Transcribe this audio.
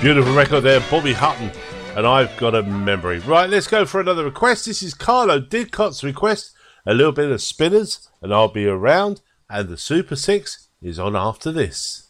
Beautiful record there, Bobby Hutton, and I've Got a Memory. Right, let's go for another request. This is Carlo Didcott's request, a little bit of Spinners, and I'll Be Around, and the Super Six is on after this.